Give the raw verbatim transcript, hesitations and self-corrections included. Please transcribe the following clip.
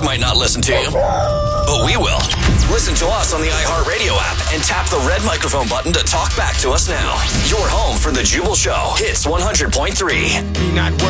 dog might not listen to you, but we will. Listen to us on the iHeartRadio app and tap the red microphone button to talk back to us now. Your home for the Jubal Show. Hits one hundred point three. Be not worried.